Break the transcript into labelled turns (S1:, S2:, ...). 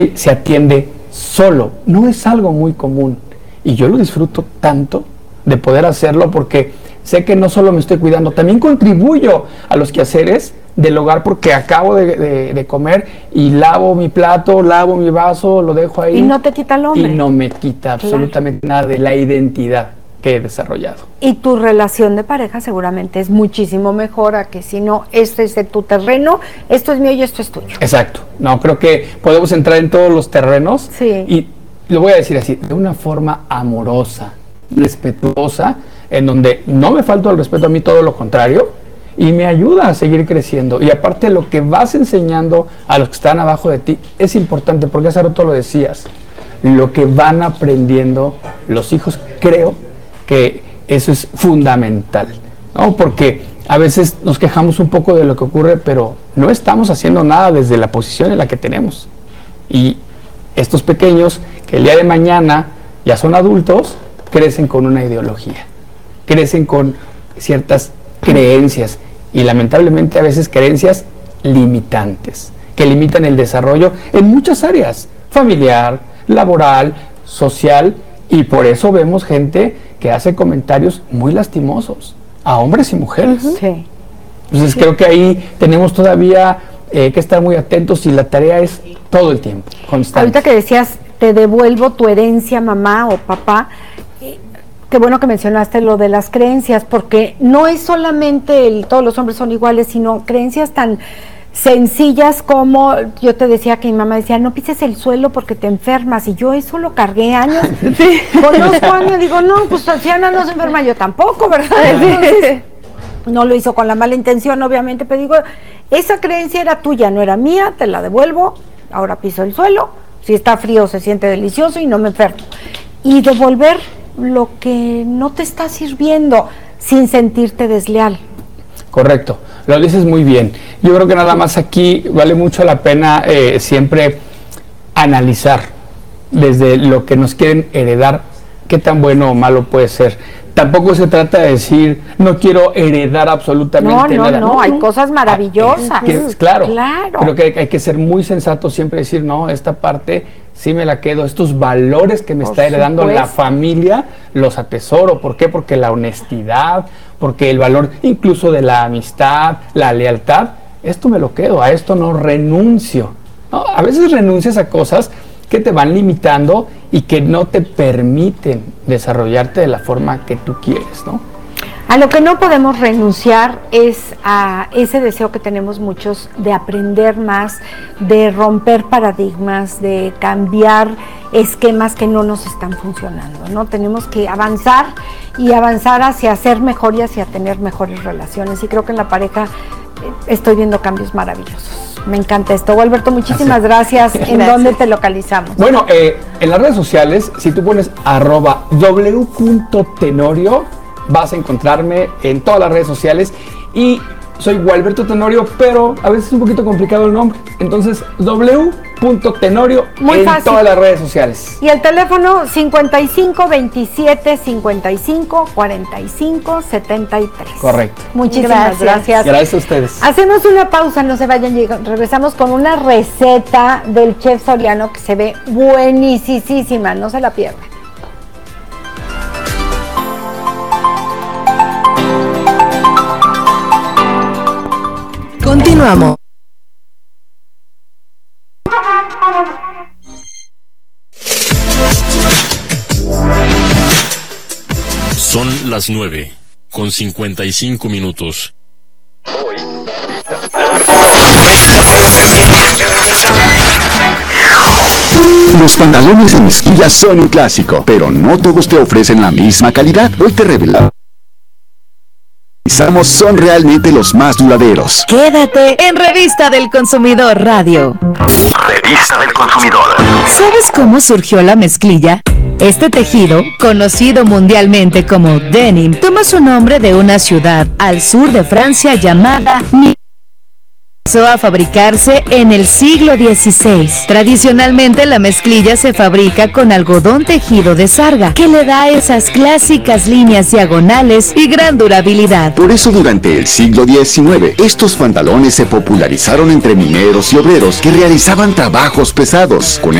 S1: se atiende solo. No es algo muy común. Y yo lo disfruto tanto de poder hacerlo porque sé que no solo me estoy cuidando, también contribuyo a los quehaceres del hogar porque acabo de comer y lavo mi plato, lavo mi vaso, lo dejo ahí.
S2: Y no te quita el hombre.
S1: Y no me quita absolutamente nada de la identidad que he desarrollado.
S2: Y tu relación de pareja seguramente es muchísimo mejor a que si no, este es de tu terreno, esto es mío y esto es tuyo.
S1: Exacto. No, creo que podemos entrar en todos los terrenos.
S2: Sí.
S1: Y lo voy a decir así, de una forma amorosa, respetuosa, en donde no me falta el respeto a mí, todo lo contrario, y me ayuda a seguir creciendo. Y aparte lo que vas enseñando a los que están abajo de ti es importante, porque hace rato lo decías, lo que van aprendiendo los hijos, creo que eso es fundamental, ¿no? Porque a veces nos quejamos un poco de lo que ocurre, pero no estamos haciendo nada desde la posición en la que tenemos. Y estos pequeños, que el día de mañana ya son adultos, crecen con una ideología, crecen con ciertas creencias y lamentablemente a veces creencias limitantes, que limitan el desarrollo en muchas áreas, familiar, laboral, social, y por eso vemos gente que hace comentarios muy lastimosos a hombres y mujeres.
S2: Sí.
S1: Entonces creo que ahí tenemos todavía que estar muy atentos y la tarea es todo el tiempo, constante.
S2: Ahorita que decías, te devuelvo tu herencia, mamá o papá, qué bueno que mencionaste lo de las creencias, porque no es solamente todos los hombres son iguales, sino creencias tan sencillas como, yo te decía que mi mamá decía, no pises el suelo porque te enfermas, y yo eso lo cargué años. Sí. Conozco años, digo, no, pues si Ana no se enferma, yo tampoco, ¿verdad? Entonces, no lo hizo con la mala intención, obviamente, pero digo, esa creencia era tuya, no era mía, te la devuelvo, ahora piso el suelo, si está frío se siente delicioso y no me enfermo. Y devolver lo que no te está sirviendo sin sentirte desleal.
S1: Correcto, lo dices muy bien. Yo creo que nada más aquí vale mucho la pena siempre analizar desde lo que nos quieren heredar, qué tan bueno o malo puede ser. Tampoco se trata de decir, no quiero heredar absolutamente nada.
S2: No, hay cosas maravillosas.
S1: Claro, creo que hay que ser muy sensato siempre decir, no, esta parte sí me la quedo, estos valores que me está heredando la familia, los atesoro. ¿Por qué? Porque la honestidad, porque el valor incluso de la amistad, la lealtad, esto me lo quedo, a esto no renuncio. ¿No? A veces renuncias a cosas que te van limitando y que no te permiten desarrollarte de la forma que tú quieres, ¿no?
S2: A lo que no podemos renunciar es a ese deseo que tenemos muchos de aprender más, de romper paradigmas, de cambiar esquemas que no nos están funcionando, ¿no? Tenemos que avanzar y avanzar hacia ser mejor y hacia tener mejores relaciones, y creo que en la pareja estoy viendo cambios maravillosos. Me encanta esto. Gualberto, muchísimas gracias. ¿En dónde te localizamos?
S1: Bueno, en las redes sociales, si tú pones @w.tenorio, vas a encontrarme en todas las redes sociales, y soy Gualberto Tenorio, pero a veces es un poquito complicado el nombre, entonces w.tenorio en fácil. Todas las redes sociales.
S2: Y el teléfono 55 27 55 45 73.
S1: Correcto.
S2: Muchísimas gracias.
S1: Gracias a ustedes.
S2: Hacemos una pausa, no se vayan, regresamos con una receta del chef Soriano que se ve buenísima, no se la pierdan.
S3: Continuamos.
S4: Son las 9:55.
S5: Los pantalones en esquilla son un clásico, pero no todos te ofrecen la misma calidad. Hoy te revelamos son realmente los más duraderos.
S3: Quédate en Revista del Consumidor Radio.
S5: Revista del Consumidor.
S3: ¿Sabes cómo surgió la mezclilla? Este tejido, conocido mundialmente como denim, toma su nombre de una ciudad al sur de Francia llamada Empezó a fabricarse en el siglo XVI. Tradicionalmente la mezclilla se fabrica con algodón tejido de sarga, que le da esas clásicas líneas diagonales y gran durabilidad.
S5: Por eso durante el siglo XIX, estos pantalones se popularizaron entre mineros y obreros que realizaban trabajos pesados. Con